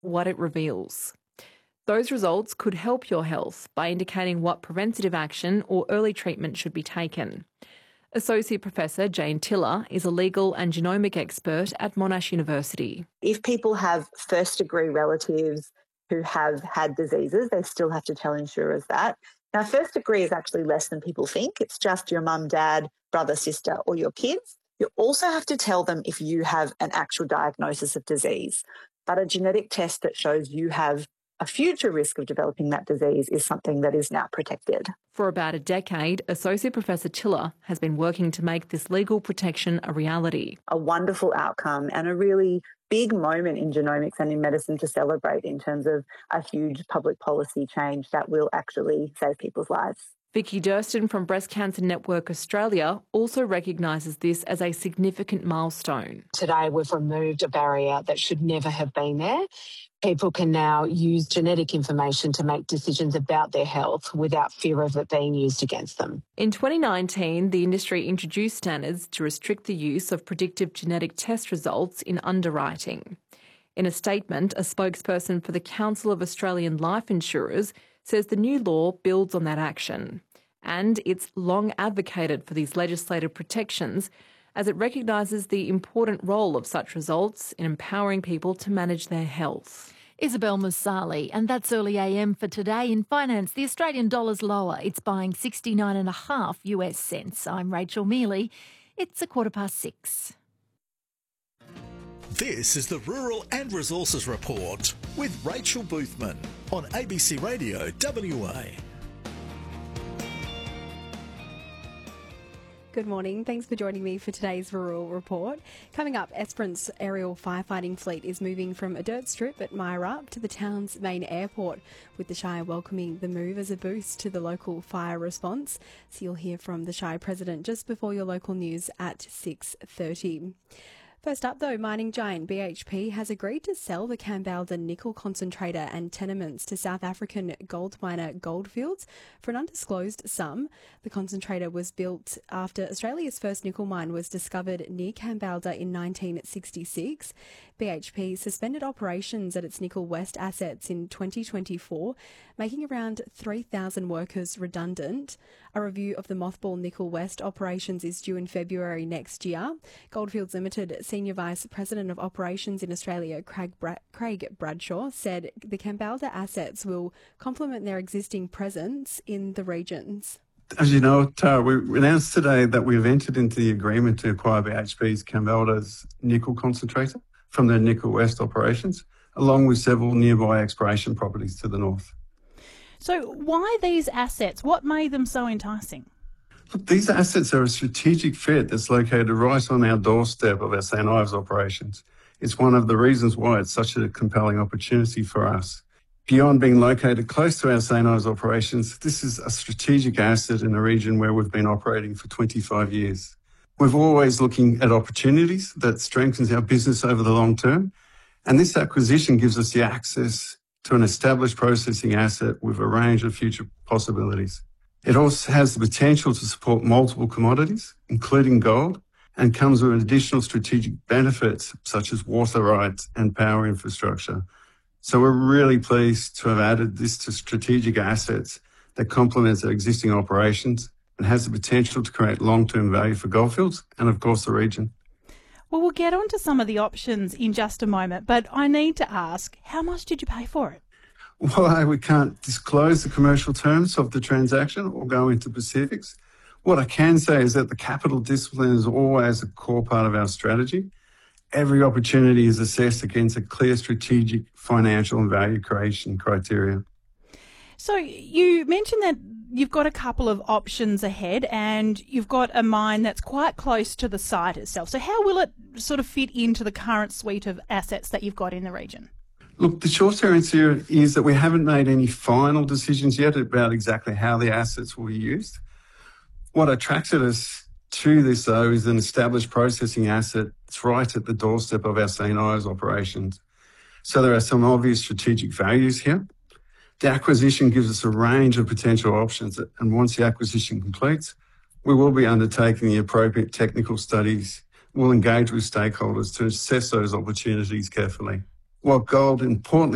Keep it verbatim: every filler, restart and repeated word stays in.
what it reveals. Those results could help your health by indicating what preventative action or early treatment should be taken. Associate Professor Jane Tiller is a legal and genomic expert at Monash University. If people have first-degree relatives who have had diseases, they still have to tell insurers that. Now, first degree is actually less than people think. It's just your mum, dad, brother, sister, or your kids. You also have to tell them if you have an actual diagnosis of disease. But a genetic test that shows you have a future risk of developing that disease is something that is now protected. For about a decade, Associate Professor Tiller has been working to make this legal protection a reality. A wonderful outcome and a really big moment in genomics and in medicine to celebrate in terms of a huge public policy change that will actually save people's lives. Vicky Durston from Breast Cancer Network Australia also recognises this as a significant milestone. Today we've removed a barrier that should never have been there. People can now use genetic information to make decisions about their health without fear of it being used against them. In twenty nineteen, the industry introduced standards to restrict the use of predictive genetic test results in underwriting. In a statement, a spokesperson for the Council of Australian Life Insurers says the new law builds on that action. And it's long advocated for these legislative protections as it recognises the important role of such results in empowering people to manage their health. Isabel Musali, and that's Early A M for today. In finance, the Australian dollar's lower. It's buying sixty-nine and a half US cents. I'm Rachel Mealy. It's a quarter past six. This is the Rural and Resources Report with Rachel Boothman on A B C Radio W A. Good morning. Thanks for joining me for today's Rural Report. Coming up, Esperance aerial firefighting fleet is moving from a dirt strip at Myra to the town's main airport, with the Shire welcoming the move as a boost to the local fire response. So you'll hear from the Shire President just before your local news at six thirty. First up, though, mining giant B H P has agreed to sell the Kambalda nickel concentrator and tenements to South African gold miner Gold Fields for an undisclosed sum. The concentrator was built after Australia's first nickel mine was discovered near Kambalda in nineteen sixty-six. B H P suspended operations at its Nickel West assets in twenty twenty-four, making around three thousand workers redundant. A review of the mothball Nickel West operations is due in February next year. Goldfields Limited Senior Vice President of Operations in Australia, Craig, Bra- Craig Bradshaw, said the Kambalda assets will complement their existing presence in the regions. As you know, Tara, we announced today that we've entered into the agreement to acquire B H P's Kambalda's nickel concentrator from their Nickel West operations, along with several nearby exploration properties to the north. So why these assets? What made them so enticing? Look, these assets are a strategic fit that's located right on our doorstep of our Saint Ives operations. It's one of the reasons why it's such a compelling opportunity for us. Beyond being located close to our Saint Ives operations, this is a strategic asset in a region where we've been operating for twenty-five years. We're always looking at opportunities that strengthens our business over the long term, and this acquisition gives us the access to an established processing asset with a range of future possibilities. It also has the potential to support multiple commodities, including gold, and comes with additional strategic benefits such as water rights and power infrastructure. So we're really pleased to have added this to strategic assets that complements our existing operations and has the potential to create long-term value for Goldfields and, of course, the region. Well, we'll get on to some of the options in just a moment, but I need to ask, how much did you pay for it? Well, we can't disclose the commercial terms of the transaction or go into specifics. What I can say is that the capital discipline is always a core part of our strategy. Every opportunity is assessed against a clear strategic, financial and value creation criteria. So you mentioned that you've got a couple of options ahead and you've got a mine that's quite close to the site itself. So how will it sort of fit into the current suite of assets that you've got in the region? Look, the short answer is that we haven't made any final decisions yet about exactly how the assets will be used. What attracted us to this, though, is an established processing asset that's right at the doorstep of our Saint Ives operations. So there are some obvious strategic values here. The acquisition gives us a range of potential options, and once the acquisition completes, we will be undertaking the appropriate technical studies. We'll engage with stakeholders to assess those opportunities carefully. While gold, importantly,